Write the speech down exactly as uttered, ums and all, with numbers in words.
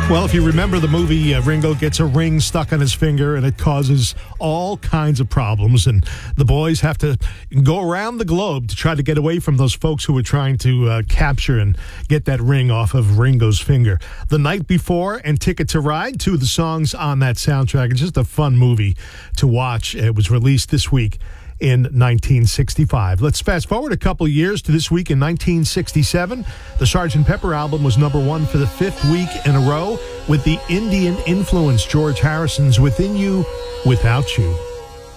Well, if you remember the movie, uh, Ringo gets a ring stuck on his finger, and it causes all kinds of problems. And the boys have to go around the globe to try to get away from those folks who were trying to uh, capture and get that ring off of Ringo's finger. The Night Before and Ticket to Ride, two of the songs on that soundtrack. It's just a fun movie to watch. It was released this week in nineteen sixty-five. Let's fast forward a couple of years to this week in nineteen sixty-seven. The Sergeant Pepper album was number one for the fifth week in a row with the Indian influence, George Harrison's Within You, Without You.